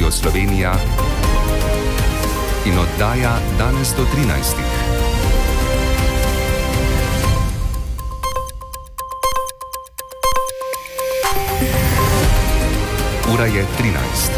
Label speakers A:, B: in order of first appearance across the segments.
A: Radio Slovenija in oddaja danes do 13. Ura je 13.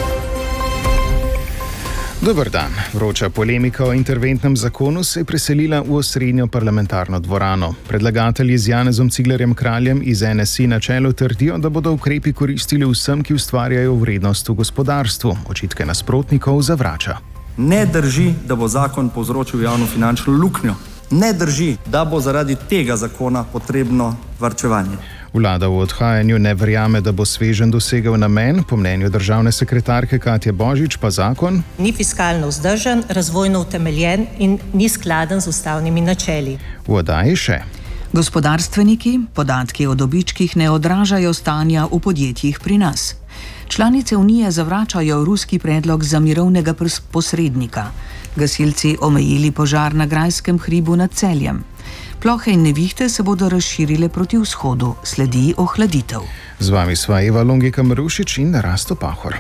B: Dober dan. Vroča polemika o interventnem zakonu se je preselila v osrednjo parlamentarno dvorano. Predlagatelji z Janezom Ciglerjem Kraljem iz NSI na čelu trdijo, da bodo ukrepi koristili vsem, ki ustvarjajo vrednost v gospodarstvu. Očitke nasprotnikov zavrača.
C: Ne drži, da bo zakon povzročil javnofinančno luknjo. Ne drži, da bo zaradi tega zakona potrebno varčevanje.
B: Vlada v odhajanju ne verjame, da bo sveženj dosegel namen, po mnenju državne sekretarke Katje Božič pa zakon
D: ni fiskalno vzdržen, razvojno utemeljen in ni skladen z ustavnimi načeli.
B: V oddaji še.
E: Gospodarstveniki, podatki o dobičkih ne odražajo stanja v podjetjih pri nas. Članice Unije zavračajo ruski predlog za mirovnega posrednika. Gasilci omejili požar na Grajskem hribu nad Celjem. Plohe in nevihte se bodo razširile proti vzhodu, sledi ohladitev.
B: Z vami sva Eva Longika Marušič in Rasto Pahor.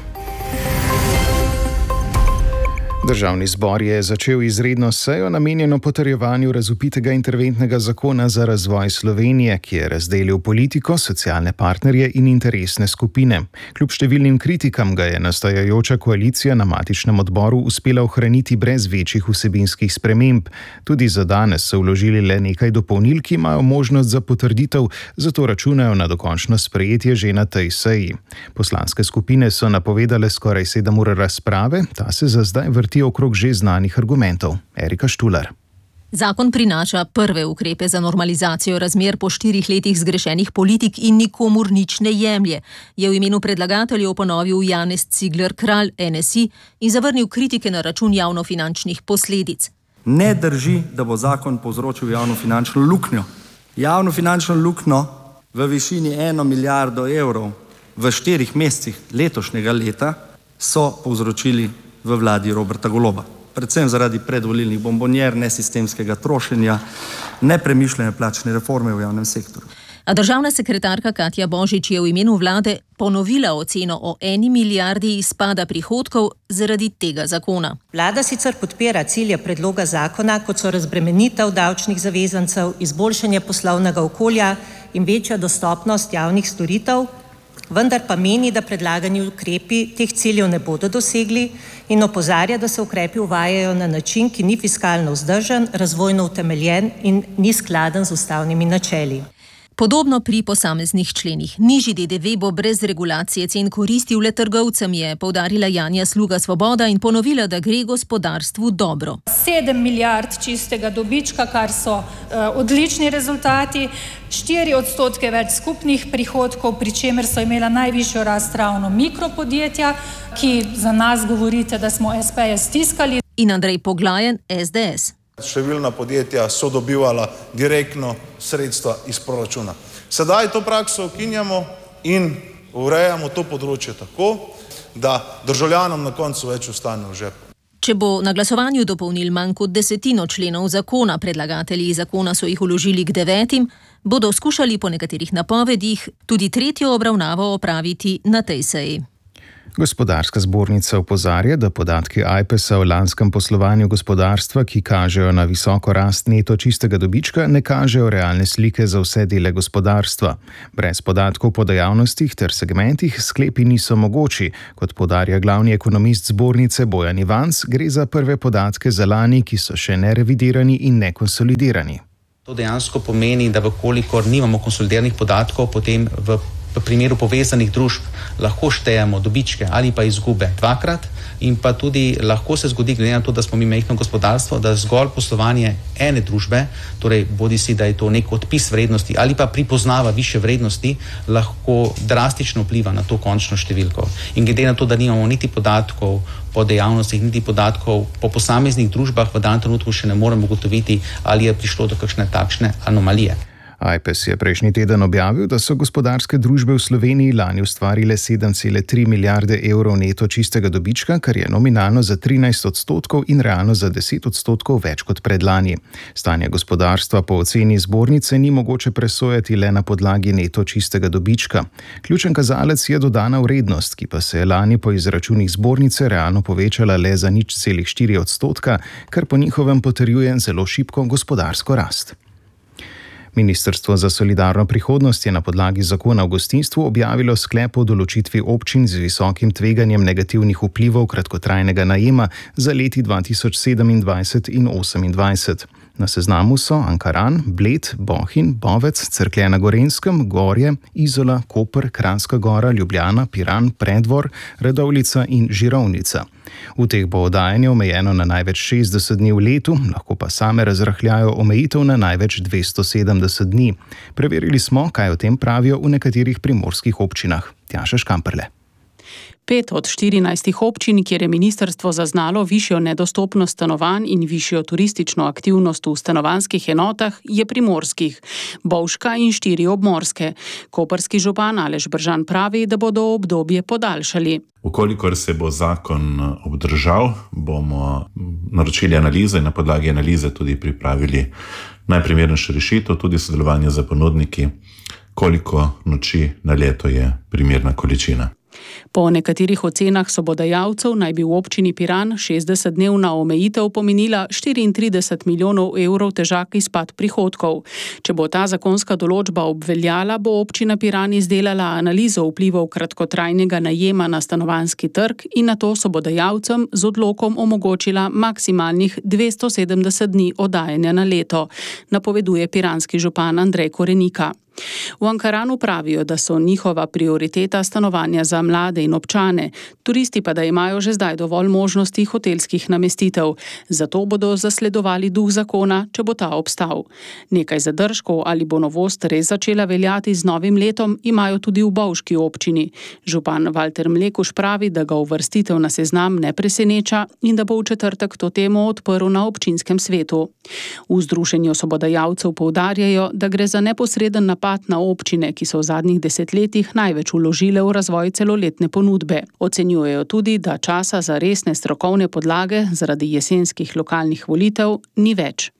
B: Državni zbor je začel izredno sejo namenjeno potrjevanju razvpitega interventnega zakona za razvoj Slovenije, ki je razdelil politiko, socialne partnerje in interesne skupine. Kljub številnim kritikam ga je nastajajoča koalicija na matičnem odboru uspela ohraniti brez večjih vsebinskih sprememb. Tudi za danes so vložili le nekaj dopolnil, ki imajo možnost za potrditev, zato računajo na dokončno sprejetje že na tej seji. Poslanske skupine so napovedale skoraj 7 ur razprave, ta se za zdaj vrti okrog že znanih argumentov. Erika Štular.
F: Zakon prinaša prve ukrepe za normalizacijo razmer po 4 letih zgrešenih politik in nikomur nič ne jemlje, je v imenu predlagateljev ponovil Janez Cigler Kralj NSI in zavrnil kritike na račun javnofinančnih posledic.
C: Ne drži, da bo zakon povzročil javnofinančno luknjo. Javnofinančno luknjo v višini 1 milijardo evrov v 4 mesecih letošnjega leta so povzročili v vladi Roberta Goloba. Predvsem zaradi predvolilnih bombonjer, nesistemskega trošenja, nepremišljene plačne reforme v javnem sektorju.
F: A državna sekretarka Katja Božič je v imenu vlade ponovila oceno o 1 milijardi izpada prihodkov zaradi tega zakona.
D: Vlada sicer podpira cilje predloga zakona, kot so razbremenitev davčnih zavezancev, izboljšanje poslovnega okolja in večja dostopnost javnih storitev, vendar pa meni, da predlagani ukrepi teh ciljev ne bodo dosegli in opozarja, da se ukrepi uvajajo na način, ki ni fiskalno vzdržen, razvojno utemeljen in ni skladen z ustavnimi načeli.
F: Podobno pri posameznih členih. Nižji DDV bo brez regulacije cen koristil le trgovcem, je poudarila Janja Sluga Svoboda in ponovila, da gre gospodarstvu dobro.
G: 7 milijard čistega dobička, kar so odlični rezultati, 4% več skupnih prihodkov, pri čemer so imela najvišjo rast ravno mikropodjetja, ki za nas govorite, da smo SP-je stiskali.
F: In Andrej Poglajen, SDS.
H: Številna podjetja so dobivala direktno sredstva iz proračuna. Sedaj to prakso ukinjamo in urejamo to področje tako, da državljanom na koncu več ostane v žepu.
F: Če bo na glasovanju dopolnil manj kot 10 členov zakona, predlagatelji zakona so jih vložili k 9, bodo skušali po nekaterih napovedih tudi 3. obravnavo opraviti na tej seji.
B: Gospodarska zbornica opozarja, da podatki AJPES-a o lanskem poslovanju gospodarstva, ki kažejo na visoko rast neto čistega dobička, ne kažejo realne slike za vse dele gospodarstva. Brez podatkov po dejavnostih ter segmentih sklepi niso mogoči. Kot poudarja glavni ekonomist zbornice Bojan Ivanc, gre za prve podatke za lani, ki so še nerevidirani in nekonsolidirani.
I: To dejansko pomeni, da vkolikor nimamo konsolidiranih podatkov, potem v primeru povezanih družb lahko štejemo dobičke ali pa izgube dvakrat in pa tudi lahko se zgodi, glede na to, da smo mi majhno gospodarstvo, da zgolj poslovanje ene družbe, torej bodisi, da je to nek odpis vrednosti ali pa pripoznava više vrednosti, lahko drastično vpliva na to končno številko. In glede na to, da nimamo niti podatkov po dejavnostih, niti podatkov po posameznih družbah, v danem trenutku še ne moremo ugotoviti, ali je prišlo do kakšne takšne anomalije.
B: Ajpes je prejšnji teden objavil, da so gospodarske družbe v Sloveniji lani ustvarile 7,3 milijarde evrov neto čistega dobička, kar je nominalno za 13% in realno za 10% več kot predlani. Stanje gospodarstva po oceni zbornice ni mogoče presojati le na podlagi neto čistega dobička. Ključen kazalec je dodana vrednost, ki pa se je lani po izračunih zbornice realno povečala le za 0,4%, kar po njihovem potrjuje zelo šibko gospodarsko rast. Ministrstvo za solidarno prihodnost je na podlagi zakona o gostinstvu objavilo sklep o določitvi občin z visokim tveganjem negativnih vplivov kratkotrajnega najema za leti 2027 in 2028. Na seznamu so Ankaran, Bled, Bohinj, Bovec, Cerklje na Gorenjskem, Gorje, Izola, Koper, Kranjska Gora, Ljubljana, Piran, Preddvor, Radovljica in Žirovnica. V teh bo oddajanje omejeno na največ 60 dni v letu, lahko pa same razrahljajo omejitev na največ 270 dni. Preverili smo, kaj o tem pravijo v nekaterih primorskih občinah. Tjaša Škamperle.
J: 5 od 14 občin, kjer je ministrstvo zaznalo višjo nedostopnost stanovanj in višjo turistično aktivnost v stanovanjskih enotah, je primorskih, Bovška in 4 obmorske. Koprski župan Aleš Bržan pravi, da bodo obdobje podaljšali.
K: Ukolikor se bo zakon obdržal, bomo naročili analize in na podlagi analize tudi pripravili najprimernejšo rešitev, tudi sodelovanje z ponudniki, koliko noči na leto je primerna količina.
J: Po nekaterih ocenah sobodajalcev naj bi v občini Piran 60-dnevna omejitev pomenila 34 milijonov evrov težak izpad prihodkov. Če bo ta zakonska določba obveljala, bo občina Piran izdelala analizo vplivov kratkotrajnega najema na stanovanjski trg in nato sobodajalcem z odlokom omogočila maksimalnih 270 dni oddajanja na leto, napoveduje piranski župan Andrej Korenika. V Ankaranu pravijo, da so njihova prioriteta stanovanja za mlade in občane, turisti pa da imajo že zdaj dovolj možnosti hotelskih namestitev. Zato bodo zasledovali duh zakona, če bo ta obstal. Nekaj zadržkov, ali bo novost res začela veljati z novim letom, imajo tudi v Bovški občini. Župan Valter Mlekuš pravi, da ga uvrstitev na seznam ne preseneča in da bo v četrtek to temo odprl na občinskem svetu. V združenju sobodajalcev poudarjajo, da gre za neposreden napad na občine, ki so v zadnjih desetletjih največ vložile v razvoj celoletne ponudbe. Ocenjujejo tudi, da časa za resne strokovne podlage zaradi jesenskih lokalnih volitev ni več.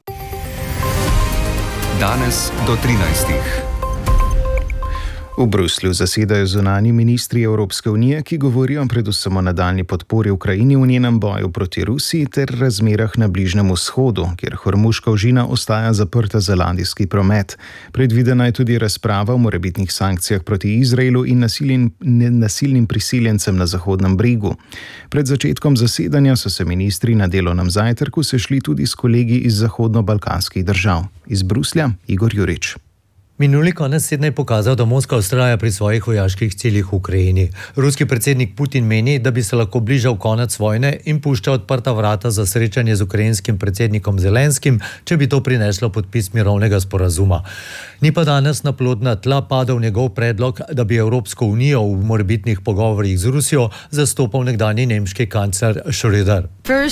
A: Danes do 13.
B: V Bruslju zasedajo zunanji ministri Evropske unije, ki govorijo predvsem o nadaljnji podpori Ukrajini v njenem boju proti Rusiji ter razmerah na Bližnjem vzhodu, kjer Hormuška ožina ostaja zaprta za ladijski promet. Predvidena je tudi razprava o morebitnih sankcijah proti Izraelu in nasilnim priseljencem na Zahodnem bregu. Pred začetkom zasedanja so se ministri na delovnem zajtrku sešli tudi s kolegi iz zahodno-balkanskih držav. Iz Bruslja Igor Jurič.
L: Minuli konec tedna je pokazal, da Moskva vztraja pri svojih vojaških ciljih v Ukrajini. Ruski predsednik Putin meni, da bi se lahko bližal konec vojne in pušča odprta vrata za srečanje z ukrajinskim predsednikom Zelenskim, če bi to prineslo podpis mirovnega sporazuma. Ni pa danes na plodna tla padal njegov predlog, da bi Evropsko unijo v morebitnih pogovorih z Rusijo zastopal nekdanji nemški kancler Schröder.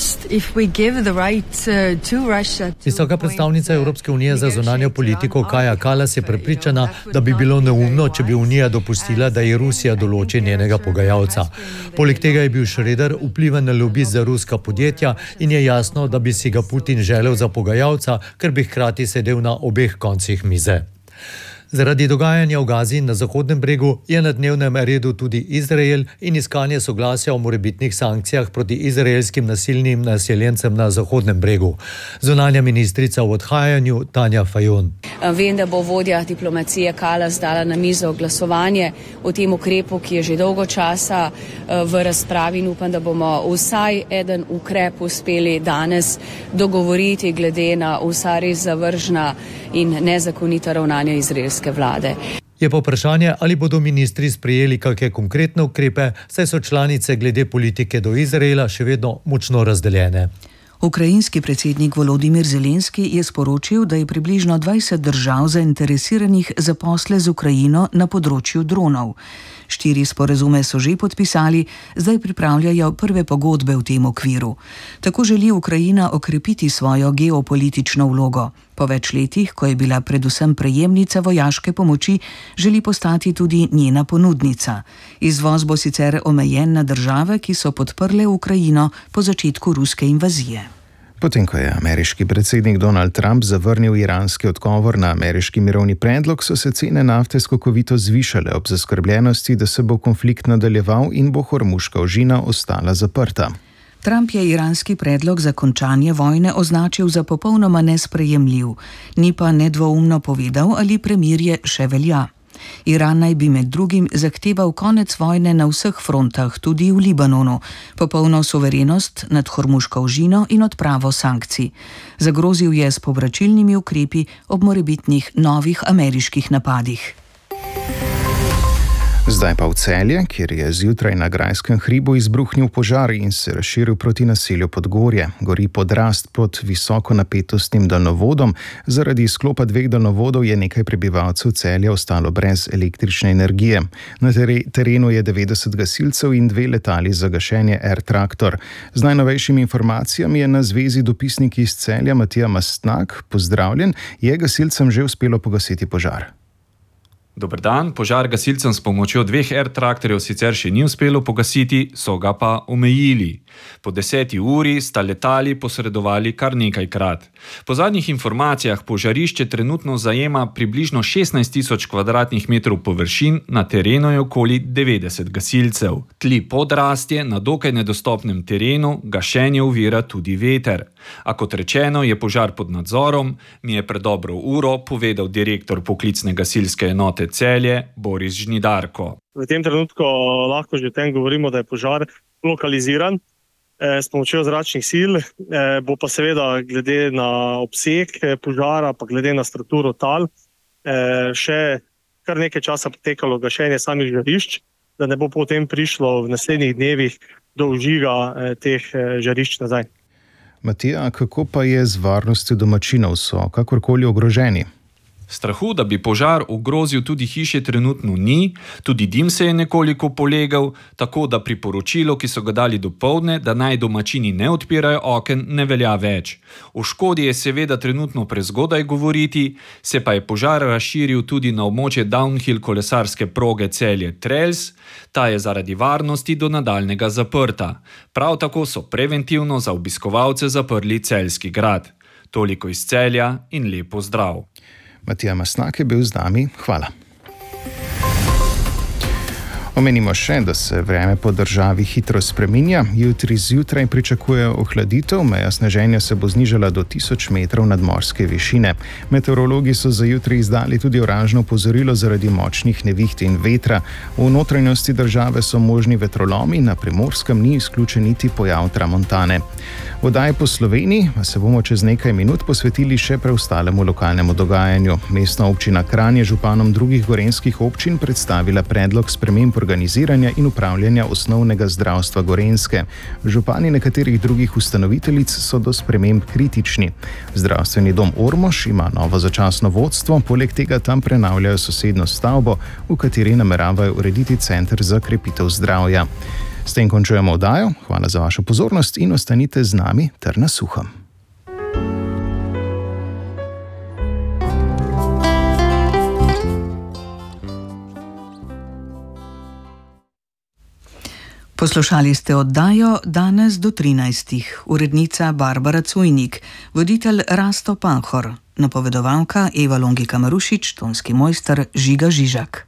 L: Visoka predstavnica Evropske unije za zunanjo politiko Kaja Kallas je prepričana, da bi bilo neumno, če bi Unija dopustila, da je Rusija določi njenega pogajalca. Poleg tega je bil Schröder vpliven na lobist za ruska podjetja in je jasno, da bi si ga Putin želel za pogajalca, ker bi hkrati sedel na obeh koncih mize. Zaradi dogajanja v Gazi na Zahodnem bregu je na dnevnem redu tudi Izrael in iskanje soglasja o morebitnih sankcijah proti izraelskim nasilnim naseljencem na Zahodnem bregu. Zunanja ministrica v odhajanju Tanja Fajon.
M: Vem, da bo vodja diplomacije Kallas dala na mizo glasovanje o tem ukrepu, ki je že dolgo časa v razpravi in upam, da bomo vsaj eden ukrep uspeli danes dogovoriti glede na vsa res zavržna in nezakonita ravnanja izraelske vlade.
L: Je pa vprašanje, ali bodo ministri sprejeli kakšne konkretne ukrepe, saj so članice glede politike do Izraela še vedno močno razdeljene.
E: Ukrajinski predsednik Volodimir Zelenski je sporočil, da je približno 20 držav zainteresiranih za posle z Ukrajino na področju dronov. 4 sporazume so že podpisali, zdaj pripravljajo prve pogodbe v tem okviru. Tako želi Ukrajina okrepiti svojo geopolitično vlogo. Po več letih, ko je bila predvsem prejemnica vojaške pomoči, želi postati tudi njena ponudnica. Izvoz bo sicer omejen na države, ki so podprle Ukrajino po začetku ruske invazije.
B: Potem, ko je ameriški predsednik Donald Trump zavrnil iranski odgovor na ameriški mirovni predlog, so se cene nafte skokovito zvišale ob zaskrbljenosti, da se bo konflikt nadaljeval in bo Hormuška ožina ostala zaprta.
E: Trump je iranski predlog za končanje vojne označil za popolnoma nesprejemljiv, ni pa nedvoumno povedal, ali premirje še velja. Iran naj bi med drugim zahteval konec vojne na vseh frontah, tudi v Libanonu, popolno suverenost nad Hormuško ožino in odpravo sankcij. Zagrozil je s povračilnimi ukrepi ob morebitnih novih ameriških napadih.
B: Zdaj pa v Celje, kjer je zjutraj na Grajskem hribu izbruhnil požar in se razširil proti naselju Podgorje. Gori podrast pod visokonapetostnim daljnovodom. Zaradi izklopa 2 daljnovodov je nekaj prebivalcev Celja ostalo brez električne energije. Na terenu je 90 gasilcev in 2 letali za gašenje Air Traktor. Z najnovejšimi informacijami je na zvezi dopisnik iz Celja Matija Mastnak. Pozdravljen, je gasilcem že uspelo pogasiti požar?
N: Dober dan, požar gasilcem s pomočjo 2 Air Traktorjev sicer še ni uspelo pogasiti, so ga pa omejili. Po 10 uri sta letali posredovali kar nekajkrat. Po zadnjih informacijah požarišče trenutno zajema približno 16.000 kvadratnih metrov površin, na terenu je okoli 90 gasilcev. Tli podrastje na dokaj nedostopnem terenu, gašenje ovira tudi veter. A kot rečeno, je požar pod nadzorom, mi je pred dobro uro povedal direktor poklicne gasilske enote Celje Boris Žnidarko.
O: V tem trenutku lahko že o tem govorimo, da je požar lokaliziran s pomočjo zračnih sil, bo pa seveda glede na obseg požara, pa glede na strukturo tal, še kar nekaj časa potekalo gašenje samih žarišč, da ne bo potem prišlo v naslednjih dnevih do vžiga teh žarišč nazaj.
B: Matija, kako pa je z varnostjo domačinov, so kakorkoli ogroženi?
N: Strahu, da bi požar ogrozil tudi hiše, trenutno ni, tudi dim se je nekoliko polegal, tako da priporočilo, ki so ga dali dopoldne, da naj domačini ne odpirajo oken, ne velja več. O škodi je seveda trenutno prezgodaj govoriti, se pa je požar razširil tudi na območje downhill kolesarske proge Celje Trails, ta je zaradi varnosti do nadaljnega zaprta. Prav tako so preventivno za obiskovalce zaprli Celjski grad. Toliko iz Celja in lep pozdrav.
B: Matija Mastnak je bil z nami. Hvala. Omenimo še, da se vreme po državi hitro spreminja. Jutri zjutraj pričakujejo ohladitev, meja sneženja se bo znižala do 1000 metrov nadmorske višine. Meteorologi so za jutri izdali tudi oranžno opozorilo zaradi močnih neviht in vetra. V notranjosti države so možni vetrolomi, na Primorskem ni izključen niti pojav tramontane. V oddaji po Sloveniji se bomo čez nekaj minut posvetili še preostalemu lokalnemu dogajanju. Mestna občina Kranj je županom drugih gorenjskih občin predstavila predlog sprememb organiziranja in upravljanja osnovnega zdravstva Gorenjske. Župani nekaterih drugih ustanoviteljic so do sprememb kritični. Zdravstveni dom Ormož ima novo začasno vodstvo, poleg tega tam prenavljajo sosedno stavbo, v kateri nameravajo urediti center za krepitev zdravja. S tem končujemo oddajo. Hvala za vašo pozornost in ostanite z nami ter na suhem.
E: Poslušali ste oddajo Danes do 13. Urednica Barbara Cujnik, voditelj Rasto Pahor, napovedovalka Eva Longika Marušič, tonski mojster Žiga Žižak.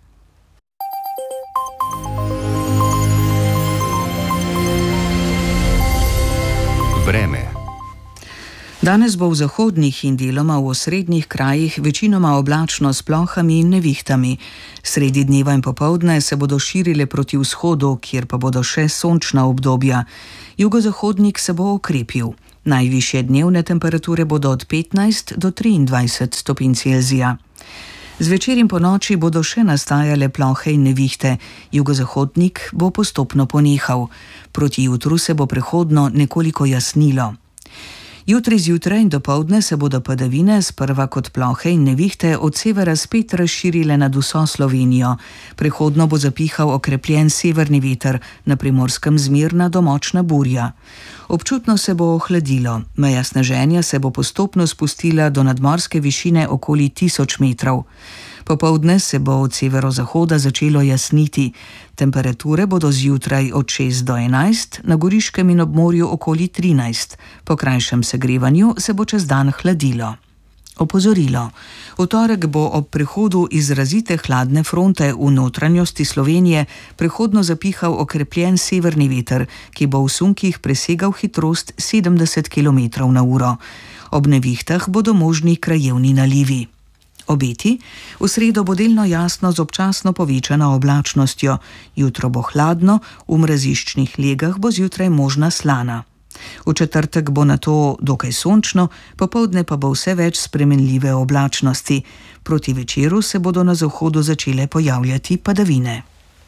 A: Vreme.
E: Danes bo v zahodnih in deloma v osrednjih krajih večinoma oblačno s plohami in nevihtami. Sredi dneva in popoldne se bodo širile proti vzhodu, kjer pa bodo še sončna obdobja. Jugozahodnik se bo okrepil. Najvišje dnevne temperature bodo od 15 do 23 stopinj Celzija. Zvečer in ponoči bodo še nastajale plohe in nevihte. Jugozahodnik bo postopno ponehal. Proti jutru se bo prehodno nekoliko jasnilo. Jutri zjutraj in dopoldne se bodo padavine, sprva kot plohe in nevihte, od severa spet razširile nad vso Slovenijo. Prehodno bo zapihal okrepljen severni veter, na Primorskem zmerna do močna burja. Občutno se bo ohladilo, meja sneženja se bo postopno spustila do nadmorske višine okoli 1000 metrov. Popoldne se bo od severozahoda začelo jasniti. Temperature bodo zjutraj od 6 do 11, na Goriškem in ob morju okoli 13. Po krajšem segrevanju se bo čez dan hladilo. Opozorilo. V torek bo ob prehodu izrazite hladne fronte v notranjosti Slovenije prehodno zapihal okrepljen severni veter, ki bo v sunkih presegal hitrost 70 km/h. Ob nevihtah bodo možni krajevni nalivi. Obeti. V sredo bo delno jasno z občasno povečano oblačnostjo. Jutro bo hladno, v mraziščnih legah bo zjutraj možna slana. V četrtek bo nato dokaj sončno, popoldne pa bo vse več spremenljive oblačnosti. Proti večeru se bodo na zahodu začele pojavljati padavine.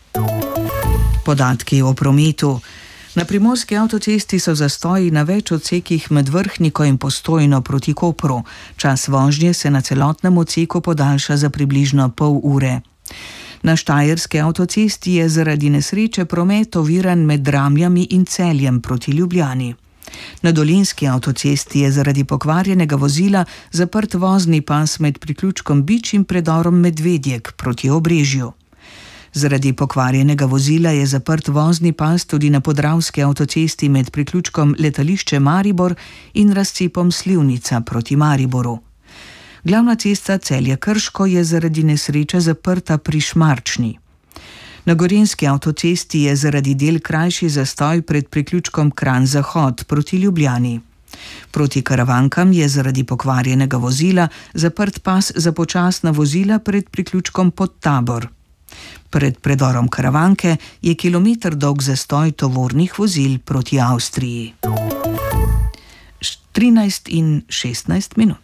E: Podatki o prometu. Na primorski avtocesti so zastoji na več odsekih med Vrhniko in Postojno proti Kopru. Čas vožnje se na celotnem odseku podaljša za približno pol ure. Na štajerski avtocesti je zaradi nesreče promet oviran med Dramljami in Celjem proti Ljubljani. Na dolenjski avtocesti je zaradi pokvarjenega vozila zaprt vozni pas med priključkom Bič in predorom Medvedjek proti Obrežju. Zaradi pokvarjenega vozila je zaprt vozni pas tudi na podravski avtocesti med priključkom Letališče Maribor in razcepom Slivnica proti Mariboru. Glavna cesta Celje-Krško je zaradi nesreče zaprta pri Šmarčni. Na gorenjski avtocesti je zaradi del krajši zastoj pred priključkom Kranj-Zahod proti Ljubljani. Proti Karavankam je zaradi pokvarjenega vozila zaprt pas za počasna vozila pred priključkom Podtabor. Pred predorom Karavanke je kilometer dolg zastoj tovornih vozil proti Avstriji. 13:16.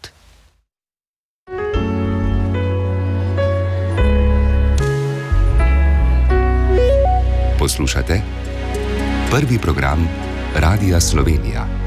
A: Poslušate prvi program Radia Slovenija.